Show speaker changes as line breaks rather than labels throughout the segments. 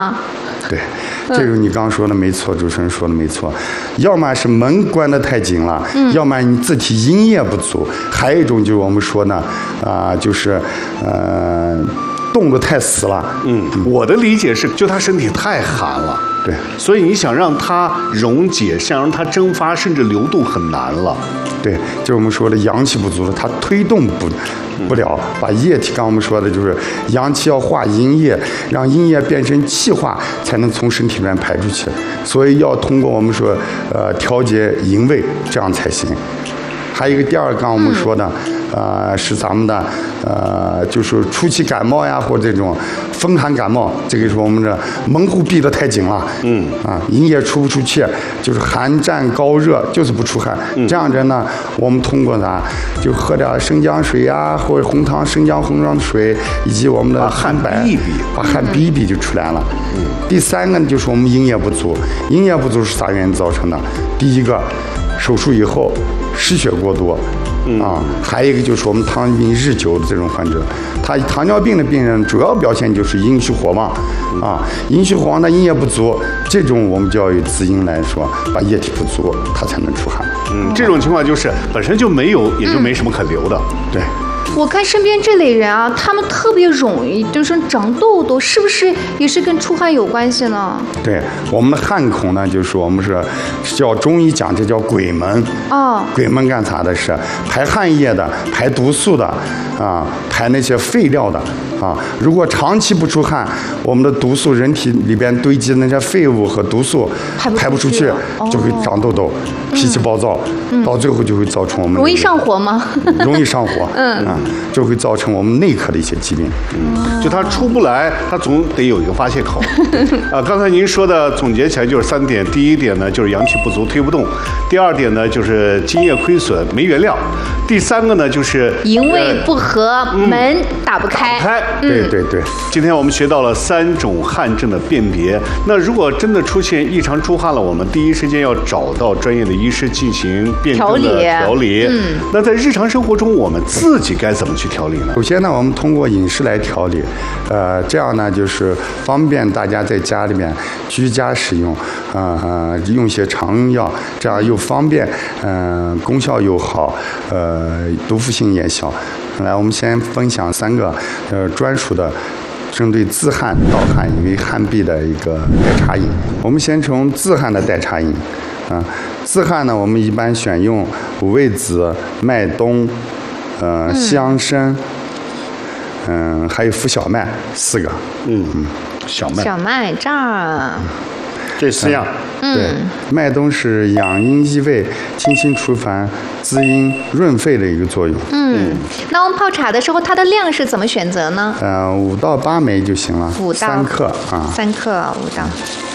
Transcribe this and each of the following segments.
对，这个你刚说的没错，主持人说的没错。要么是门关得太紧了，要么你自体阴液不足，还有一种就是我们说呢，就是冻得太死了。
我的理解是，就他身体太寒了。
对，
所以你想让它溶解，想让它蒸发，甚至流动很难了。
对，就是我们说的阳气不足了，它推动不了，把液体，刚我们说的就是阳气要化阴液，让阴液变成气化，才能从身体里面排出去。所以要通过我们说调节营卫，这样才行。还有一个第二，刚我们说的，是咱们的就是初期感冒呀，或者这种风寒感冒，这个是我们的门户闭得太紧了，阴液出不出去，就是寒战高热，就是不出汗。这样着呢，我们通过啥，就喝点生姜水呀，或者红糖生姜红糖水，以及我们的
汗
白，
逼一逼，
把汗逼一逼就出来了。第三个呢，就是我们阴液不足，阴液不足是啥原因造成的？第一个，手术以后失血过多。还有一个就是我们糖尿病日久的这种患者，他糖尿病的病人主要表现就是阴虚火旺，阴虚火旺的阴液不足，这种我们就要以滋阴来说，把液体不足，他才能出汗。
这种情况就是本身就没有，也就没什么可留的。
对。
我看身边这类人啊，他们特别容易就是长痘痘，是不是也是跟出汗有关系呢？
对，我们的汗孔呢，就是我们是叫中医讲，这叫鬼门。鬼门干啥的？是排汗液的，排毒素的，排那些废料的。如果长期不出汗，我们的毒素人体里边堆积的那些废物和毒素排不出去，就会长痘痘，脾气暴躁，到最后就会造成我们
容易上火吗？
容易上火，就会造成我们内科的一些疾病。
就它出不来，它总得有一个发泄口。刚才您说的总结起来就是3点，第一点呢就是阳气不足推不动，第二点呢就是津液亏损没原料，第三个呢就是
营卫不和，门打不开。
对。
今天我们学到了3种汗症的辨别。那如果真的出现异常出汗了，我们第一时间要找到专业的医师进行辨证的调理。那在日常生活中，我们自己该怎么去调理呢？
首先呢，我们通过饮食来调理，这样呢就是方便大家在家里面居家使用，用些常用药，这样又方便，功效又好，毒副性也小。来，我们先分享3个专属的针对自汗、盗汗以及汗痹的一个代茶饮。我们先从自汗的代茶饮。自汗呢，我们一般选用五味子、麦冬、西参，还有浮小麦4个。
小
麦这儿。
这4样。
对，麦冬是养阴益胃、清心除烦、滋阴润肺的一个作用。
那我们泡茶的时候，它的量是怎么选择呢
？5到8枚就行了，3克
3克5到，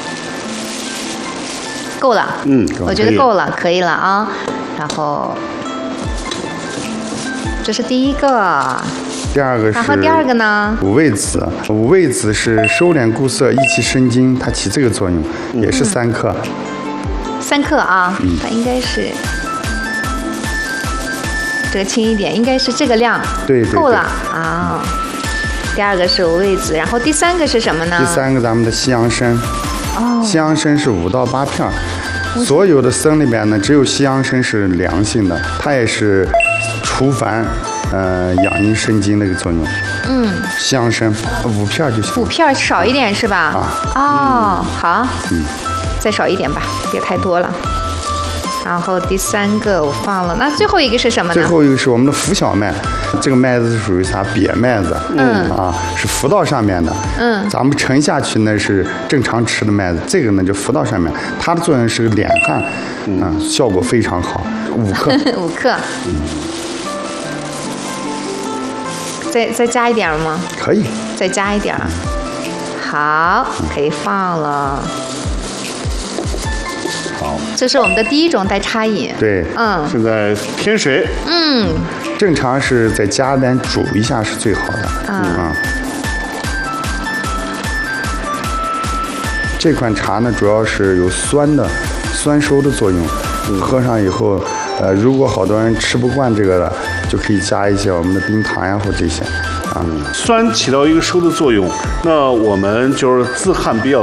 够了。我觉得够了，可以了啊。然后，这是第一个。
第二个是，
然后第二个呢？
五味子，五味子是收敛固涩、益气生津，它起这个作用，也是3克。
3克啊，它应该是这个轻一点，应该是这个量，
对，
够了啊。第二个是五味子，然后第3个是什么呢？
第3个咱们的西洋参。西洋参是5到8片，所有的参里边呢，只有西洋参是凉性的，它也是除烦。养阴生津的一个作用。西洋参5片就行。5
片少一点是吧？好。再少一点吧，别太多了。然后第3个我放了，那最后一个是什么呢？
最后一个是我们的浮小麦，这个麦子是属于啥？瘪麦子。是浮到上面的。咱们沉下去呢是正常吃的麦子，这个呢就浮到上面，它的作用是敛汗，效果非常好。5克。
5克。再加一点吗？
可以。
再加一点。好，可以放了。
好，
这
是我们的第一种代茶饮。
对，
现在添水。
正常是在家里边煮一下是最好的。这款茶呢，主要是有酸收的作用。喝上以后，如果好多人吃不惯这个的，就可以加一些我们的冰糖呀或这些。
酸起到一个收的作用。那我们就是自汗比较